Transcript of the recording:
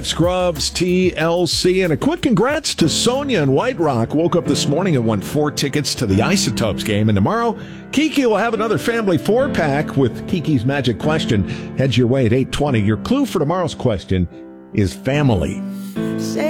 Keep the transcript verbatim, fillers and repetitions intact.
Scrubs T L C, and a quick congrats to Sonia in White Rock. Woke up this morning and won four tickets to the Isotopes game. And tomorrow, Kiki will have another family four-pack with Kiki's Magic Question. Heads your way at eight twenty. Your clue for tomorrow's question is family.